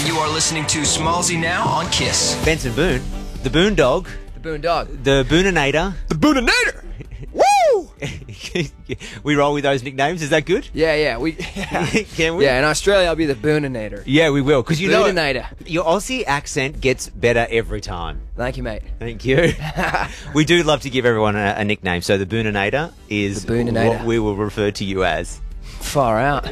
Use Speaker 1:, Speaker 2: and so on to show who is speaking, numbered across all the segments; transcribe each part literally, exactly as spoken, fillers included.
Speaker 1: and you are listening to Smallsy Now on Kiss.
Speaker 2: Benson Boone, the Boone Dog,
Speaker 3: The Boone Dog.
Speaker 2: the Booninator.
Speaker 1: The Booninator! Woo!
Speaker 2: We roll with those nicknames. Is that good?
Speaker 3: Yeah, yeah. We
Speaker 2: Yeah. Can we?
Speaker 3: Yeah, in Australia I'll be the Booninator.
Speaker 2: Yeah, we will. Because you know,
Speaker 3: Booninator.
Speaker 2: your Aussie accent gets better every time.
Speaker 3: Thank you, mate.
Speaker 2: Thank you. We do love to give everyone a, a nickname. So the Booninator is
Speaker 3: The Booninator.
Speaker 2: what we will refer to you as.
Speaker 3: Far out.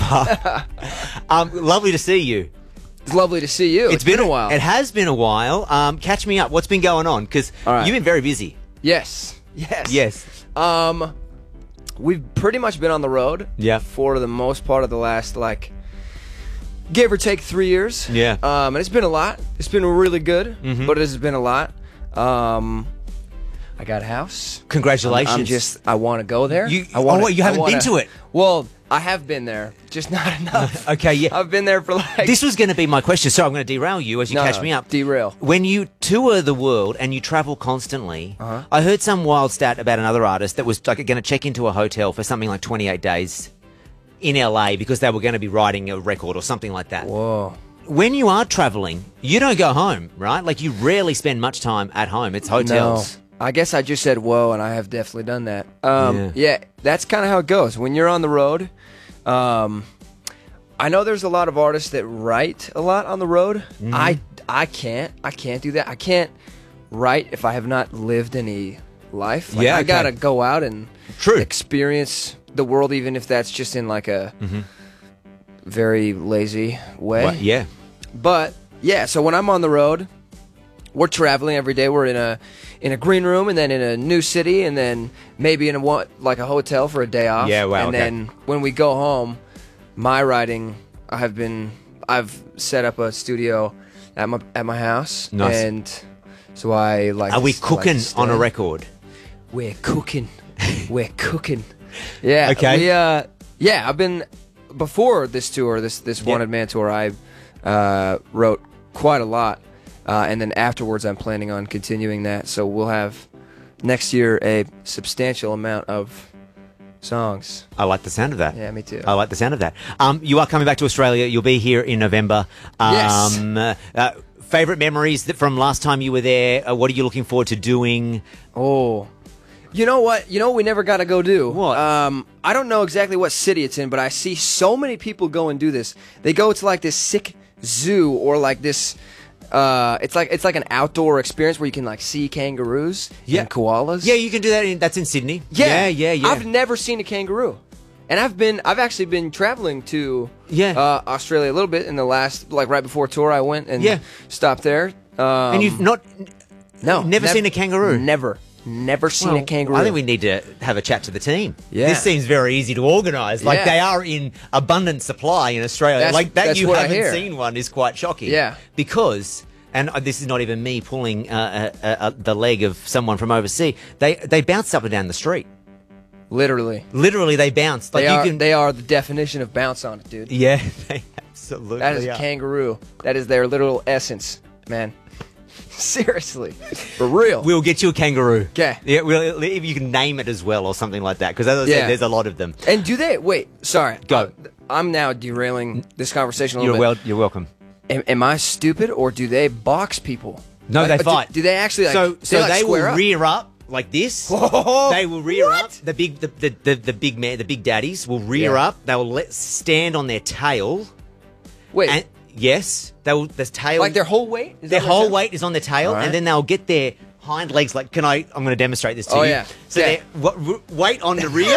Speaker 2: um, lovely to see you.
Speaker 3: It's lovely to see you. It's been a while.
Speaker 2: It has been a while. Um, catch me up. What's been going on? Because
Speaker 3: All right.
Speaker 2: you've been very busy.
Speaker 3: Yes. Yes.
Speaker 2: Yes.
Speaker 3: Um, we've pretty much been on the road.
Speaker 2: Yeah.
Speaker 3: For the most part of the last, like, give or take three years.
Speaker 2: Yeah.
Speaker 3: Um, and it's been a lot. It's been really good,
Speaker 2: Mhm.
Speaker 3: but it has been a lot. Um, I got a house.
Speaker 2: Congratulations.
Speaker 3: I'm, I'm just. I want to go there.
Speaker 2: You-
Speaker 3: I wanna,
Speaker 2: oh, wait, you
Speaker 3: I
Speaker 2: haven't
Speaker 3: wanna-
Speaker 2: been to it?
Speaker 3: Well, I have been there, just not enough.
Speaker 2: Okay, yeah.
Speaker 3: I've been there for like.
Speaker 2: This was going to be my question, so I'm going to derail you as you
Speaker 3: No,
Speaker 2: catch
Speaker 3: no,
Speaker 2: me up.
Speaker 3: derail.
Speaker 2: When you tour the world and you travel constantly,
Speaker 3: Uh-huh.
Speaker 2: I heard some wild stat about another artist that was like going to check into a hotel for something like twenty-eight days in L A because they were going to be writing a record or something like that.
Speaker 3: Whoa.
Speaker 2: When you are traveling, you don't go home, right? Like you rarely spend much time at home. It's hotels.
Speaker 3: No. I guess I just said whoa, and I have definitely done that. Um,
Speaker 2: Yeah.
Speaker 3: yeah. that's kind of how it goes. When you're on the road, um, I know there's a lot of artists that write a lot on the road.
Speaker 2: Mm-hmm.
Speaker 3: I, I can't. I can't do that. I can't write if I have not lived any life. Like,
Speaker 2: Yeah,
Speaker 3: I
Speaker 2: okay.
Speaker 3: gotta go out and
Speaker 2: True.
Speaker 3: experience the world, even if that's just in like a very lazy way.
Speaker 2: What? Yeah.
Speaker 3: But yeah, so when I'm on the road, we're traveling every day. We're in a in a green room, and then in a new city, and then maybe in a one like a hotel for a day off.
Speaker 2: Yeah, wow,
Speaker 3: And
Speaker 2: okay.
Speaker 3: then when we go home, my writing, I have been I've set up a studio at my at my house,
Speaker 2: Nice.
Speaker 3: and so I like.
Speaker 2: Are
Speaker 3: to-
Speaker 2: we
Speaker 3: I like to
Speaker 2: cooking on a
Speaker 3: stay.
Speaker 2: record?
Speaker 3: We're cooking. We're cooking. Yeah.
Speaker 2: Okay.
Speaker 3: We, uh, yeah, I've been before this tour, this this
Speaker 2: Yeah.
Speaker 3: Wanted Man tour. I uh, wrote quite a lot, uh, and then afterwards, I'm planning on continuing that. So we'll have next year a substantial amount of songs.
Speaker 2: I like the sound of that.
Speaker 3: Yeah, me too.
Speaker 2: I like the sound of that. Um, you are coming back to Australia. You'll be here in November.
Speaker 3: Yes.
Speaker 2: Um, uh, uh, favorite memories that from last time you were there? Uh, what are you looking forward to doing?
Speaker 3: Oh. You know what? You know what we never got to go do?
Speaker 2: What?
Speaker 3: Um, I don't know exactly what city it's in, but I see so many people go and do this. They go to like this sick zoo or like this. Uh, it's like it's like an outdoor experience where you can like see kangaroos
Speaker 2: Yeah.
Speaker 3: and koalas.
Speaker 2: Yeah, you can do that. In, that's in Sydney.
Speaker 3: yeah,
Speaker 2: yeah, yeah. yeah.
Speaker 3: I've never seen a kangaroo, and I've been I've actually been traveling to
Speaker 2: Yeah.
Speaker 3: uh, Australia a little bit in the last like right before tour. I went and
Speaker 2: Yeah.
Speaker 3: stopped there. Um,
Speaker 2: and you've not
Speaker 3: no
Speaker 2: never
Speaker 3: nev-
Speaker 2: seen a kangaroo?
Speaker 3: Never, never seen
Speaker 2: Well,
Speaker 3: a kangaroo.
Speaker 2: I think we need to have a chat to the team.
Speaker 3: Yeah.
Speaker 2: This seems very easy to organise. Like
Speaker 3: Yeah.
Speaker 2: they are in abundant supply in Australia.
Speaker 3: That's-
Speaker 2: like that
Speaker 3: that's
Speaker 2: you
Speaker 3: what I
Speaker 2: haven't
Speaker 3: hear.
Speaker 2: seen one is quite shocking.
Speaker 3: Yeah.
Speaker 2: Because, and uh, this is not even me pulling uh, uh, uh, the leg of someone from overseas. They they bounce up and down the street.
Speaker 3: Literally.
Speaker 2: Literally, they bounce. Like
Speaker 3: They
Speaker 2: you
Speaker 3: are,
Speaker 2: can.
Speaker 3: they are the definition of bounce on it, dude.
Speaker 2: yeah, they absolutely.
Speaker 3: That is a
Speaker 2: are.
Speaker 3: kangaroo. That is their literal essence, man. Seriously. For real.
Speaker 2: We'll get you a kangaroo.
Speaker 3: 'Kay.
Speaker 2: Yeah, we'll, if you can name it as well or something like that. Because as I
Speaker 3: Yeah.
Speaker 2: said, there's a lot of them.
Speaker 3: And do they... Wait, sorry.
Speaker 2: Go.
Speaker 3: Uh, I'm now derailing this conversation a
Speaker 2: You're
Speaker 3: little
Speaker 2: well.
Speaker 3: bit.
Speaker 2: You're welcome.
Speaker 3: Am, am I stupid, or do they box people?
Speaker 2: No,
Speaker 3: Like,
Speaker 2: they
Speaker 3: uh, do-
Speaker 2: fight.
Speaker 3: Do, they actually, like...
Speaker 2: so
Speaker 3: do
Speaker 2: so
Speaker 3: they, like,
Speaker 2: they
Speaker 3: square
Speaker 2: will
Speaker 3: up?
Speaker 2: rear up like this.
Speaker 3: Whoa,
Speaker 2: They will rear
Speaker 3: what?
Speaker 2: up. The big the, the, the, the big man the big daddies will rear
Speaker 3: Yeah.
Speaker 2: up. They will let stand on their tail.
Speaker 3: Wait,
Speaker 2: And yes, they will the tail
Speaker 3: like their whole weight? Is
Speaker 2: their
Speaker 3: that what
Speaker 2: whole
Speaker 3: it
Speaker 2: weight is on their tail,
Speaker 3: All right.
Speaker 2: and then they'll get their hind legs like can I I'm going to demonstrate this to
Speaker 3: Oh,
Speaker 2: you.
Speaker 3: yeah.
Speaker 2: So
Speaker 3: Yeah.
Speaker 2: their what, r- weight on the rear.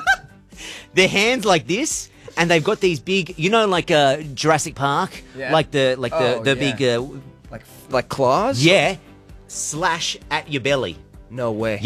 Speaker 2: Their hands like this. And they've got these big, you know, like uh, Jurassic Park,
Speaker 3: Yeah.
Speaker 2: like the like the
Speaker 3: Oh,
Speaker 2: the
Speaker 3: yeah.
Speaker 2: big, uh,
Speaker 3: Like, like claws?
Speaker 2: yeah, slash at your belly.
Speaker 3: No way.